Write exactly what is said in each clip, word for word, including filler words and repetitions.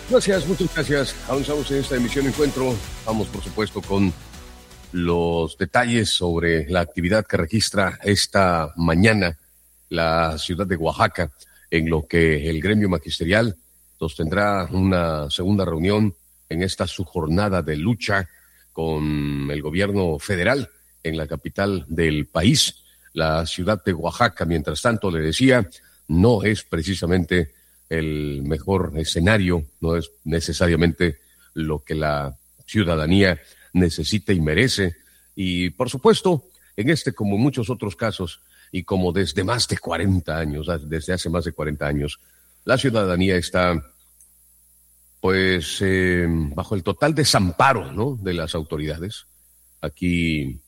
Gracias, muchas gracias. Avanzamos en esta emisión Encuentro. Vamos, por supuesto, con los detalles sobre la actividad que registra esta mañana la ciudad de Oaxaca, en lo que el gremio magisterial sostendrá una segunda reunión en esta su jornada de lucha con el gobierno federal en la capital del país, la ciudad de Oaxaca. Mientras tanto, le decía, no es precisamente el mejor escenario, no es necesariamente lo que la ciudadanía necesita y merece. Y, por supuesto, en este, como muchos otros casos, y como desde más de cuarenta años, desde hace más de cuarenta años, la ciudadanía está, pues, eh, bajo el total desamparo, ¿no?, de las autoridades. Aquí,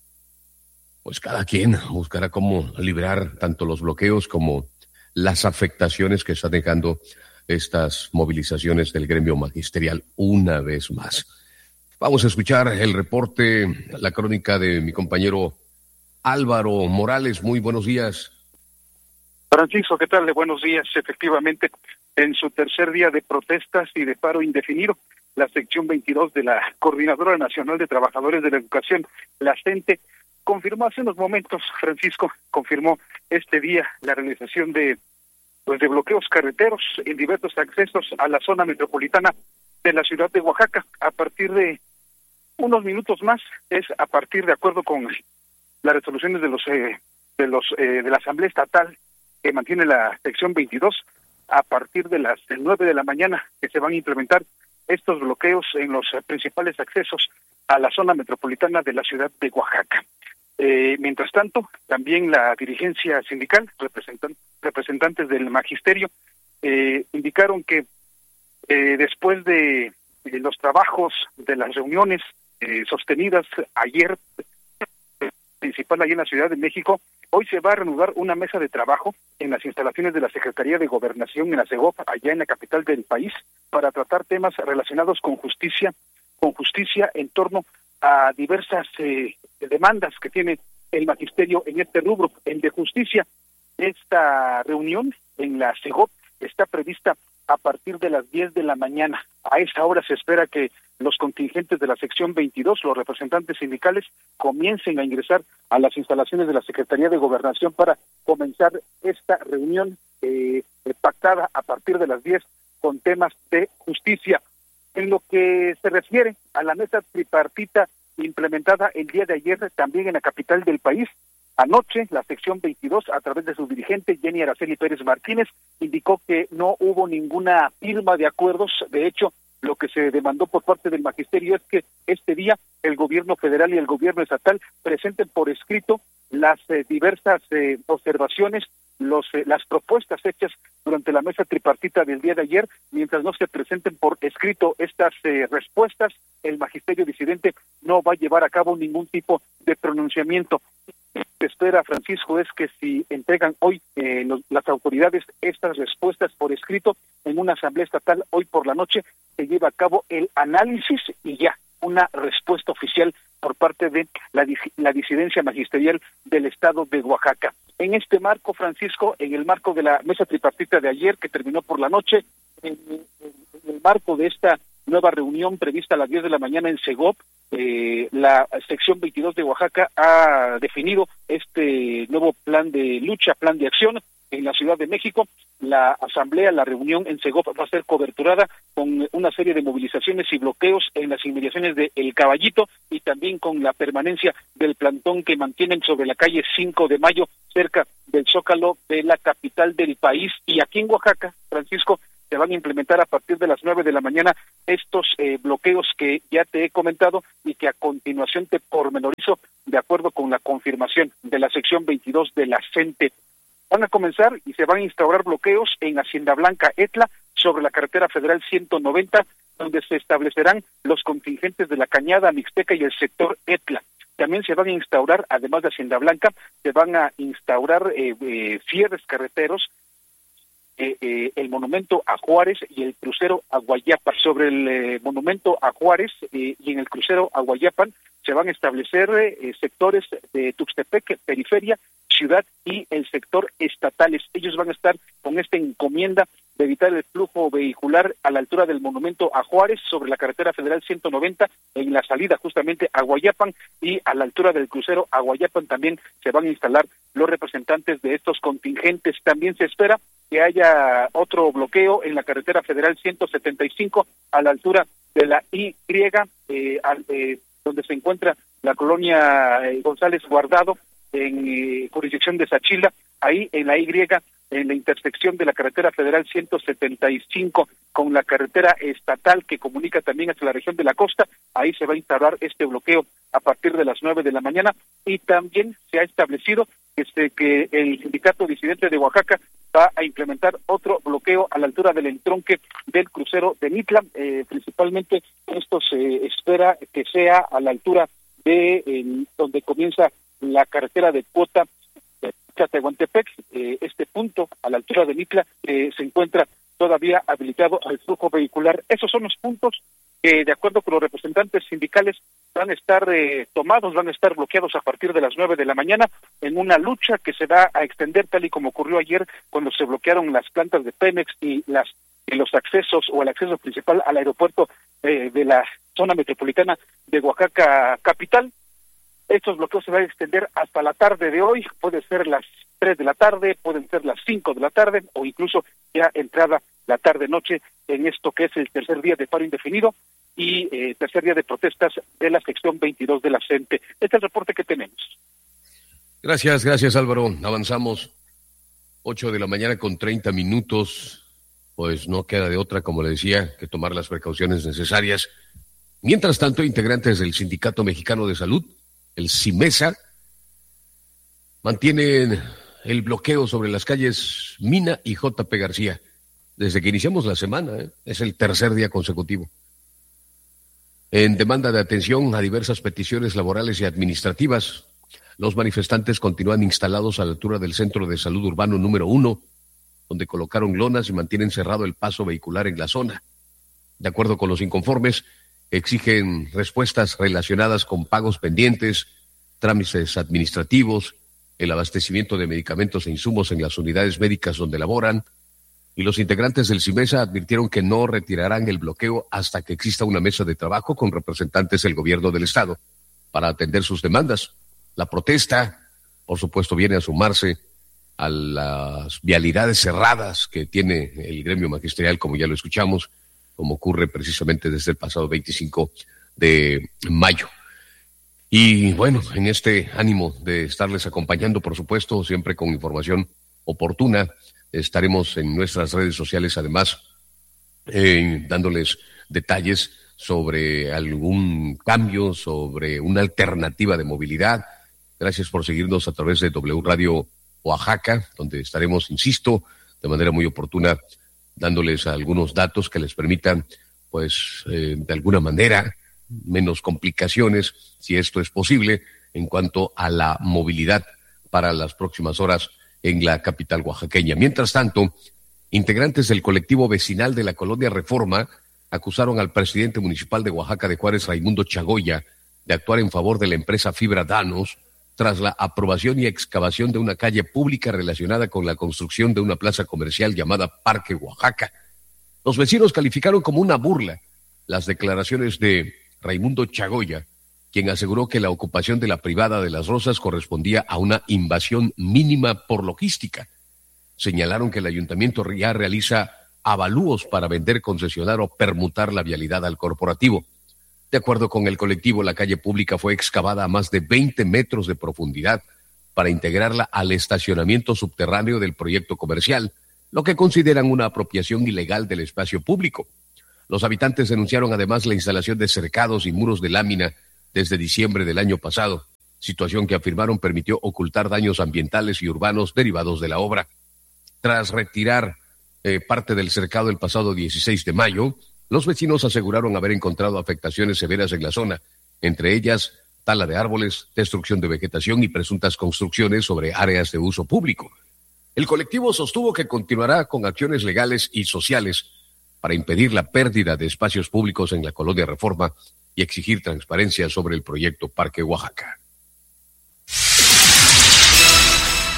pues, cada quien buscará cómo librar tanto los bloqueos como las afectaciones que están dejando estas movilizaciones del gremio magisterial una vez más. Vamos a escuchar el reporte, la crónica de mi compañero Álvaro Morales. Muy buenos días. Francisco, ¿qué tal? De buenos días. Efectivamente, en su tercer día de protestas y de paro indefinido, la sección veintidós de la Coordinadora Nacional de Trabajadores de la Educación, la CENTE, confirmó hace unos momentos, Francisco, confirmó este día la realización de, pues, de bloqueos carreteros en diversos accesos a la zona metropolitana de la ciudad de Oaxaca. A partir de unos minutos más, es a partir de acuerdo con las resoluciones de los eh, de los eh, de la Asamblea Estatal que mantiene la sección veintidós, a partir de las nueve de la mañana que se van a implementar estos bloqueos en los principales accesos a la zona metropolitana de la ciudad de Oaxaca. Eh, mientras tanto, también la dirigencia sindical, representan, representantes del magisterio, eh, indicaron que eh, después de, de los trabajos, de las reuniones eh, sostenidas ayer, principal allí en la Ciudad de México, hoy se va a reanudar una mesa de trabajo en las instalaciones de la Secretaría de Gobernación en la CEGOP, allá en la capital del país, para tratar temas relacionados con justicia, con justicia en torno a diversas eh, demandas que tiene el magisterio en este rubro, el de justicia. Esta reunión en la CEGOP está prevista a partir de las diez de la mañana. A esa hora se espera que los contingentes de la sección veintidós, los representantes sindicales, comiencen a ingresar a las instalaciones de la Secretaría de Gobernación para comenzar esta reunión eh, pactada a partir de las diez con temas de justicia. En lo que se refiere a la mesa tripartita implementada el día de ayer también en la capital del país, anoche la sección veintidós, a través de su dirigente Jenny Araceli Pérez Martínez, indicó que no hubo ninguna firma de acuerdos. De hecho, lo que se demandó por parte del magisterio es que este día el gobierno federal y el gobierno estatal presenten por escrito las eh, diversas eh, observaciones, los eh, las propuestas hechas durante la mesa tripartita del día de ayer. Mientras no se presenten por escrito estas eh, respuestas, el magisterio disidente no va a llevar a cabo ningún tipo de pronunciamiento. Se espera, Francisco, es que si entregan hoy eh, los, las autoridades estas respuestas por escrito en una asamblea estatal hoy por la noche, se lleva a cabo el análisis y ya una respuesta oficial por parte de la, la disidencia magisterial del estado de Oaxaca. En este marco, Francisco, en el marco de la mesa tripartita de ayer que terminó por la noche, en, en, en el marco de esta nueva reunión prevista a las diez de la mañana en CEGOP, eh, la sección veintidós de Oaxaca ha definido este nuevo plan de lucha, plan de acción en la Ciudad de México. La asamblea, la reunión en CEGOP va a ser coberturada con una serie de movilizaciones y bloqueos en las inmediaciones de El Caballito y también con la permanencia del plantón que mantienen sobre la calle cinco de mayo, cerca del Zócalo de la capital del país. Y aquí en Oaxaca, Francisco, se van a implementar a partir de las nueve de la mañana estos eh, bloqueos que ya te he comentado y que a continuación te pormenorizo de acuerdo con la confirmación de la sección veintidós de la CENTE. Van a comenzar y se van a instaurar bloqueos en Hacienda Blanca Etla sobre la carretera federal ciento noventa, donde se establecerán los contingentes de la Cañada Mixteca y el sector Etla. También se van a instaurar, además de Hacienda Blanca, se van a instaurar eh, eh, cierres carreteros, eh, eh, el monumento a Juárez y el crucero a Guayapan. Sobre el eh, monumento a Juárez eh, y en el crucero a Guayapan se van a establecer eh, sectores de Tuxtepec, periferia, ciudad y el sector estatales. Ellos van a estar con esta encomienda de evitar el flujo vehicular a la altura del monumento a Juárez, sobre la carretera federal ciento noventa, en la salida justamente a Guayapan, y a la altura del crucero a Guayapan también se van a instalar los representantes de estos contingentes. También se espera que haya otro bloqueo en la carretera federal ciento setenta y cinco a la altura de la Y, eh, al, eh, donde se encuentra la colonia eh, González Guardado, en eh, jurisdicción de Sachila, ahí en la Y, en la intersección de la carretera federal ciento setenta y cinco con la carretera estatal que comunica también hacia la región de la costa. Ahí se va a instalar este bloqueo a partir de las nueve de la mañana, y también se ha establecido este, que el sindicato disidente de Oaxaca va a implementar otro bloqueo a la altura del entronque del crucero de Mitla. Eh, principalmente esto se espera que sea a la altura de eh, donde comienza la carretera de Cuota de Tehuantepec. Eh, este punto a la altura de Mitla eh, se encuentra todavía habilitado al flujo vehicular. Esos son los puntos que, de acuerdo con los representantes sindicales, van a estar eh, tomados, van a estar bloqueados a partir de las nueve de la mañana, en una lucha que se va a extender tal y como ocurrió ayer cuando se bloquearon las plantas de Pemex y las y los accesos o el acceso principal al aeropuerto eh, de la zona metropolitana de Oaxaca capital. Estos bloqueos se van a extender hasta la tarde de hoy, puede ser las tres de la tarde, pueden ser las cinco de la tarde, o incluso ya entrada la tarde-noche en esto que es el tercer día de paro indefinido y eh, tercer día de protestas de la sección veintidós de la C E N T E. Este es el reporte que tenemos. Gracias, gracias Álvaro. Avanzamos. Ocho de la mañana con treinta minutos. Pues no queda de otra, como le decía, que tomar las precauciones necesarias. Mientras tanto, integrantes del Sindicato Mexicano de Salud, el SIMESA, mantienen el bloqueo sobre las calles Mina y J P García desde que iniciamos la semana, ¿eh? Es el tercer día consecutivo. En demanda de atención a diversas peticiones laborales y administrativas, los manifestantes continúan instalados a la altura del Centro de Salud Urbano número uno, donde colocaron lonas y mantienen cerrado el paso vehicular en la zona. De acuerdo con los inconformes, exigen respuestas relacionadas con pagos pendientes, trámites administrativos, el abastecimiento de medicamentos e insumos en las unidades médicas donde laboran, y los integrantes del SIMESA advirtieron que no retirarán el bloqueo hasta que exista una mesa de trabajo con representantes del gobierno del estado para atender sus demandas. La protesta, por supuesto, viene a sumarse a las vialidades cerradas que tiene el gremio magisterial, como ya lo escuchamos, como ocurre precisamente desde el pasado veinticinco de mayo. Y bueno, en este ánimo de estarles acompañando, por supuesto, siempre con información oportuna, estaremos en nuestras redes sociales, además, eh, dándoles detalles sobre algún cambio, sobre una alternativa de movilidad. Gracias por seguirnos a través de W Radio Oaxaca, donde estaremos, insisto, de manera muy oportuna, dándoles algunos datos que les permitan, pues, eh, de alguna manera, menos complicaciones, si esto es posible, en cuanto a la movilidad para las próximas horas en la capital oaxaqueña. Mientras tanto, integrantes del colectivo vecinal de la colonia Reforma acusaron al presidente municipal de Oaxaca de Juárez, Raimundo Chagoya, de actuar en favor de la empresa Fibra Danos tras la aprobación y excavación de una calle pública relacionada con la construcción de una plaza comercial llamada Parque Oaxaca. Los vecinos calificaron como una burla las declaraciones de Raimundo Chagoya, quien aseguró que la ocupación de la privada de Las Rosas correspondía a una invasión mínima por logística. Señalaron que el ayuntamiento ya realiza avalúos para vender, concesionar o permutar la vialidad al corporativo. De acuerdo con el colectivo, la calle pública fue excavada a más de veinte metros de profundidad para integrarla al estacionamiento subterráneo del proyecto comercial, lo que consideran una apropiación ilegal del espacio público. Los habitantes denunciaron además la instalación de cercados y muros de lámina desde diciembre del año pasado, situación que afirmaron permitió ocultar daños ambientales y urbanos derivados de la obra. Tras retirar eh, parte del cercado el pasado dieciséis de mayo, los vecinos aseguraron haber encontrado afectaciones severas en la zona, entre ellas tala de árboles, destrucción de vegetación y presuntas construcciones sobre áreas de uso público. El colectivo sostuvo que continuará con acciones legales y sociales para impedir la pérdida de espacios públicos en la colonia Reforma y exigir transparencia sobre el proyecto Parque Oaxaca.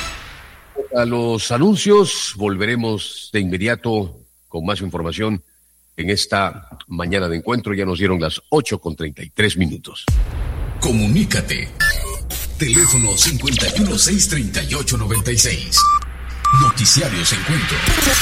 a los anuncios, volveremos de inmediato con más información en esta mañana de encuentro. Ya nos dieron las ocho con treinta y tres minutos. Comunícate. Teléfono cincuenta y uno, seis treinta y ocho, noventa y seis. Noticiarios Encuentro.